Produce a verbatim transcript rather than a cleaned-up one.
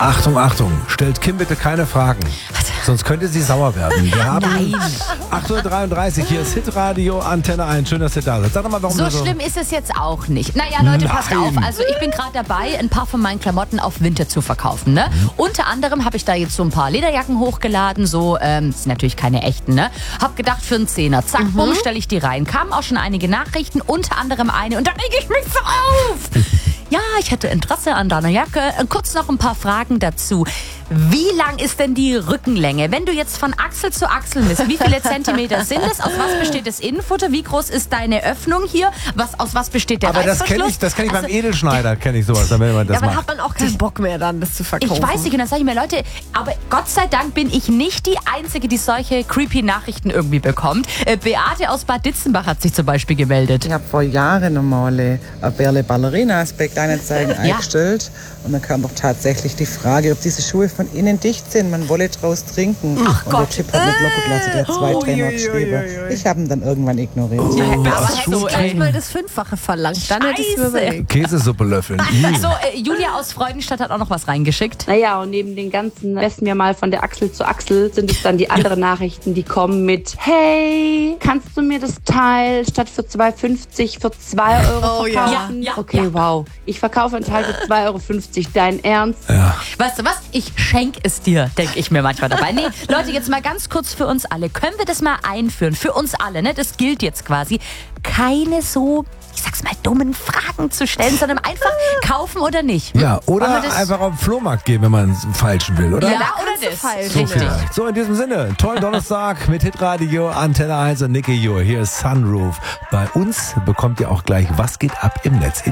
Achtung, Achtung, stellt Kim bitte keine Fragen. Sonst könnte sie sauer werden. Wir haben Nein. acht Uhr dreiunddreißig, hier ist Hitradio Antenne eins. Schön, dass ihr da seid. Sag doch mal, warum So du so... schlimm ist es jetzt auch nicht. Naja, Leute, passt Nein. auf. Also ich bin gerade dabei, ein paar von meinen Klamotten auf Winter zu verkaufen. Ne? Mhm. Unter anderem habe ich da jetzt so ein paar Lederjacken hochgeladen. So, ähm, das sind natürlich keine echten. Ne? Hab gedacht, für einen Zehner. Zack, Mhm. bumm, stelle ich die rein. Kamen auch schon einige Nachrichten, unter anderem eine. Und dann reg ich mich so auf. Ja, ich hätte Interesse an deiner Jacke. Kurz noch ein paar Fragen dazu. Wie lang ist denn die Rückenlänge? Wenn du jetzt von Achsel zu Achsel misst, wie viele Zentimeter sind es? Aus was besteht das Innenfutter? Wie groß ist deine Öffnung hier? Was, aus was besteht der Aber das Reißverschluss? kenne ich, das kenn ich beim Also, Edelschneider, kenne ich sowas, wenn man das Ja, aber macht. hat man auch keinen Bock mehr dann, das zu verkaufen. Ich weiß nicht, und dann sage ich mir, Leute, aber Gott sei Dank bin ich nicht die Einzige, die solche creepy Nachrichten irgendwie bekommt. Äh, Beate aus Bad Ditzenbach hat sich zum Beispiel gemeldet. Ich habe vor Jahren normale Berle Ballerinas bei Kleinanzeigen Ja. eingestellt und dann kam doch tatsächlich die Frage, ob diese Schuhe von innen dicht sind. Man wolle draus trinken. Ach und Gott. der Typ hat nicht locker gelassen, der hat zwei, drei Mal geschrieben. Ich habe ihn dann irgendwann ignoriert. Aber das hättest du Schuh, gleich ey. mal das Fünffache verlangt, dann hättest du mir Scheiße. überlegt. Käsesuppe löffeln. So, äh, Julia aus Freudenstadt hat auch noch was reingeschickt. Naja, und neben den ganzen messen wir mal von der Achsel zu Achsel sind es dann die anderen Nachrichten, die kommen mit: Hey, kannst du mir das Teil statt für zwei fünfzig für zwei Euro Oh ja. verkaufen? Ja, ja, okay, ja. wow. Ich verkaufe ein Teil für zwei Euro fünfzig. Dein Ernst? Ja. Weißt du was? Ich schenk es dir, denke ich mir manchmal dabei. Nee, Leute, jetzt mal ganz kurz für uns alle. Können wir das mal einführen? Für uns alle, ne? Das gilt jetzt quasi. Keine so, ich sag's mal, dummen Fragen zu stellen, sondern einfach kaufen oder nicht. Hm? Ja, oder Wollen wir das- einfach auf den Flohmarkt gehen, wenn man es falschen will, oder? Ja, Da oder kannst du das. falsch. So Richtig. vielleicht. So, in diesem Sinne, tollen Donnerstag mit Hitradio Antenne eins und Nicky Jur. Hier ist Sunroof. Bei uns bekommt ihr auch gleich Was geht ab im Netz.